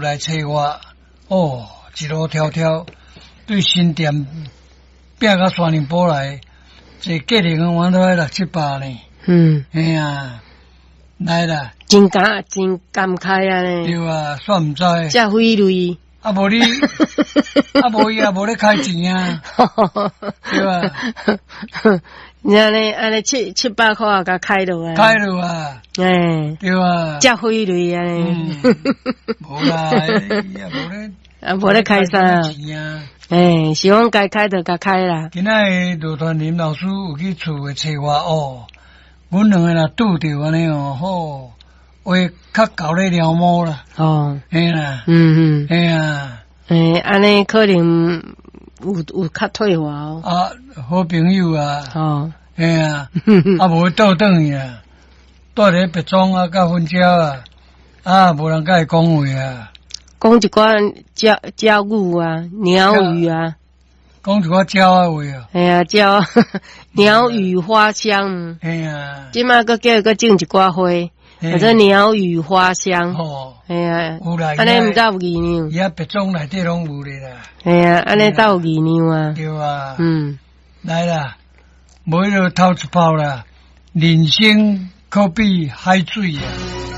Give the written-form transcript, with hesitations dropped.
来找我，哦，一路迢迢对新店拼到山林堡来，这价钱我都要600-700呢。哎呀，来啦， 真感慨啊呢。 对啊，算唔知。 这费瑞。 啊，无你，啊无伊也无咧开钱啊，对吧？ 你安尼700块啊，甲开落啊， 开落啊， 哎， 对吧？ 这费瑞啊， 无啦，也无咧， 啊无咧开啥钱啊， 哎，希望该开就甲开啦。 今仔罗传林老师有去厝诶找我哦，阮两个若拄着安尼哦，好。话较搞咧了毛啦， 哦， 嘿啦，嘿啊， 安尼可能有较退化哦。 啊，好朋友啊， 哦， 嘿啊，啊无倒转去啊，住咧别庄啊，甲分家啊，啊无人甲伊讲话啊， 讲一寡鸟语啊，鸟语啊， 讲一寡鸟啊话啊， 哎呀，鸟鸟语花香， 嘿啊， 即摆佫叫伊佫种一寡花。或者鸟语花香，哎呀，安尼毋才有意念。 伊啊别种内底拢有咧啦。 哎呀，安尼才有意念啊。 对啊。来啦，买了头一泡啦，人生可比海水啊。